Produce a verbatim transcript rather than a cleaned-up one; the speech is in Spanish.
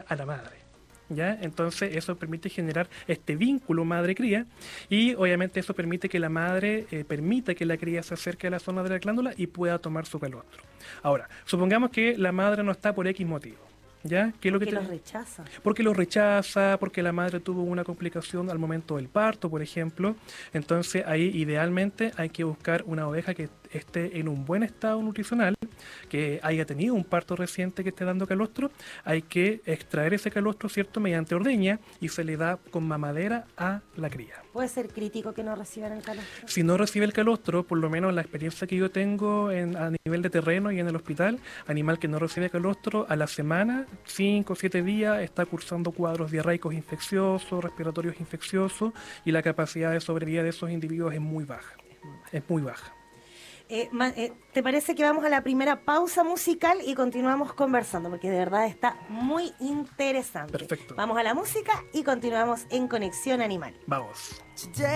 a la madre. ¿Ya? Entonces eso permite generar este vínculo madre-cría y obviamente eso permite que la madre eh, permita que la cría se acerque a la zona de la glándula y pueda tomar su calostro. Ahora, supongamos que la madre no está por X motivo. ¿Ya? ¿Qué es lo que Que te- los rechaza. Porque lo rechaza, porque la madre tuvo una complicación al momento del parto, por ejemplo. Entonces ahí idealmente hay que buscar una oveja que esté en un buen estado nutricional, que haya tenido un parto reciente que esté dando calostro. Hay que extraer ese calostro, ¿cierto?, mediante ordeña y se le da con mamadera a la cría. ¿Puede ser crítico que no reciban el calostro? Si no recibe el calostro, por lo menos la experiencia que yo tengo en, a nivel de terreno y en el hospital, animal que no recibe calostro, a la semana, cinco o siete días, está cursando cuadros diarreicos infecciosos, respiratorios infecciosos, y la capacidad de sobrevida de esos individuos es muy baja. Es muy baja. Eh, ma- eh, ¿Te parece que vamos a la primera pausa musical y continuamos conversando? Porque de verdad está muy interesante. Perfecto. Vamos a la música y continuamos en Conexión Animal. Vamos.